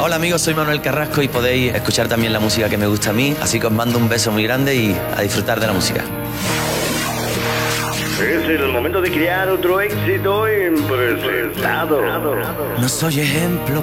Hola amigos, soy Manuel Carrasco y podéis escuchar también la música que me gusta a mí, así que os mando un beso muy grande y a disfrutar de la música. Es el momento de crear otro éxito impresentado. No soy ejemplo